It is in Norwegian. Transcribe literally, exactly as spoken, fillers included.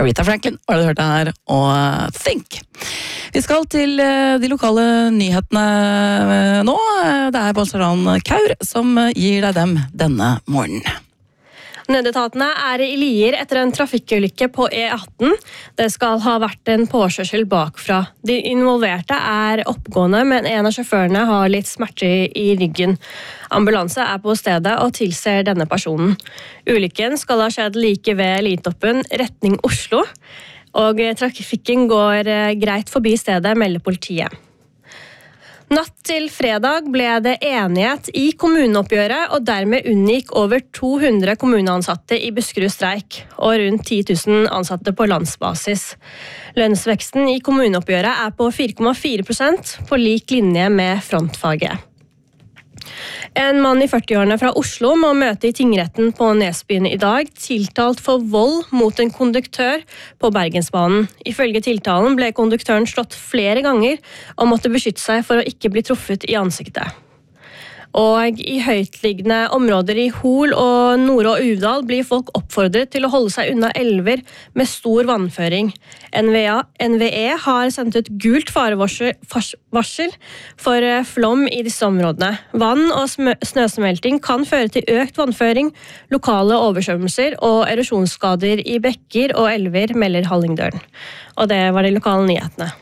Aretha Franklin har du hørt det her, og Think. Vi skal til de lokale nyhetene nå. Det er Balsaran Kaur som gir deg dem denne morgenen. Nødetatene er i Lier etter en trafikkulykke på E atten. Det skal ha vært en påkjørsel bakfra. De involverte er oppgående, men en av sjåførene har litt smerter i ryggen. Ambulanse er på stedet og tilser denne personen. Ulykken skal ha skjedd like ved Litoppen, retning Oslo, og trafikken går greit forbi stedet, melder politiet. Natt til fredag ble det enighet i kommuneoppgjøret, og dermed unngikk over to hundre kommuneansatte i Buskerud streik, og rundt ti tusen ansatte på landsbasis. Lønnsveksten i kommuneoppgjøret er på fire komma fire prosent, på lik linje med frontfaget. En mann i førtiårene fra Oslo må møte i tingretten på Nesbyen i dag, tiltalt for vold mot en konduktør på Bergensbanen. Ifølge tiltalen ble konduktøren slått flere ganger og måtte beskytte seg for å ikke bli truffet i ansiktet. Og i høytliggende områder i Hol og Nore og Uvdal blir folk oppfordret til å holde seg unna elver med stor vannføring. N V A, N V E har sendt ut gult farevarsel for flom i disse områdene. Vann og snøsmelting kan føre til økt vannføring, lokale oversvømmelser og erosjonsskader i bekker og elver, melder Hallingdølen. Og det var de lokale nyhetene.